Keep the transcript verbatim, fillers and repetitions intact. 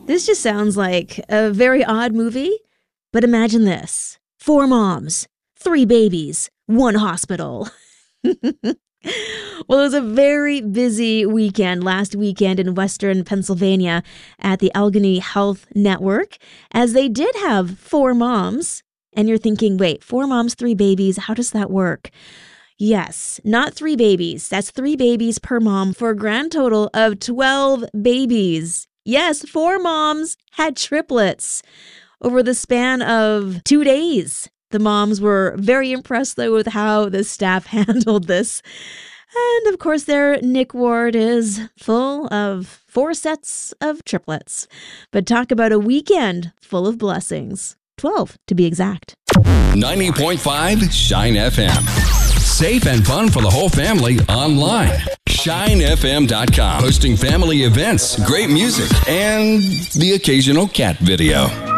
This just sounds like a very odd movie, but imagine this. Four moms, three babies, one hospital. Well, it was a very busy weekend last weekend in Western Pennsylvania at the Allegheny Health Network, as they did have four moms. And you're thinking, wait, four moms, three babies, how does that work? Yes, not three babies. That's three babies per mom for a grand total of twelve babies. Yes, four moms had triplets over the span of two days. The moms were very impressed, though, with how the staff handled this. And, of course, their N I C ward is full of four sets of triplets. But talk about a weekend full of blessings. twelve, to be exact. ninety point five Shine F M. Safe and fun for the whole family online. shine f m dot com. Hosting family events, great music, and the occasional cat video.